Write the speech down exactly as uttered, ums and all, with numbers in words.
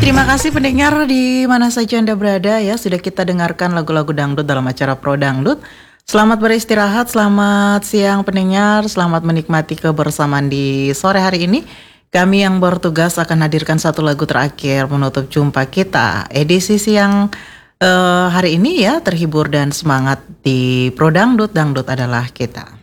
Terima kasih pendengar di mana saja Anda berada ya. Sudah kita dengarkan lagu-lagu dangdut dalam acara Pro Dangdut. Selamat beristirahat, selamat siang pendengar, selamat menikmati kebersamaan di sore hari ini. Kami yang bertugas akan hadirkan satu lagu terakhir menutup jumpa kita. Edisi siang uh, hari ini ya, terhibur dan semangat di Pro Dangdut, Dangdut adalah kita.